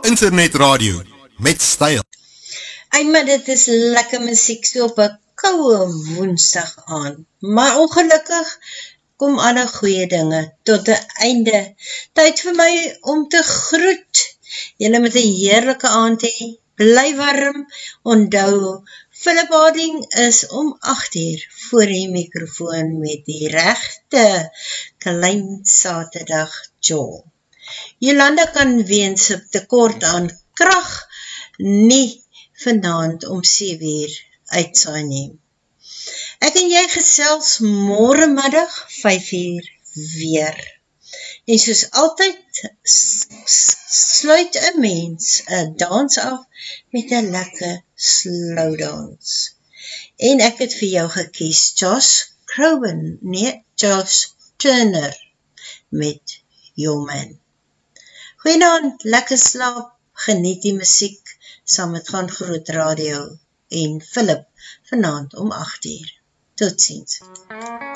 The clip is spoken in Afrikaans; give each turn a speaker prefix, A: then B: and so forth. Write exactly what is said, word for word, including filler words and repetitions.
A: internetradio met styl.
B: Ai, maar dit is lekker muziek so op 'n koue woensdag aan. Maar ongelukkig kom alle goeie dinge tot 'n einde. Tyd vir my om te groet. Julle met 'n heerlike aand hê. Bly warm. Onthou, Philip Harding is om agt uur voor die mikrofoon met die regte klein Saterdag jol. Jolanda kan weens 'n tekort aan krag nie vanaand om sewe uur uitsaai nie. Ek en jy gesels môre middag vyf uur weer. En soos altyd sluit 'n mens 'n dans af met 'n lekker slow dance. En ek het vir jou gekies Josh Groban, nee, Josh Turner met Your Man. Goeienaand, lekker slaap, geniet die musiek saam met Gaan Groot Radio en Philip vanaand om agt uur. Totsiens.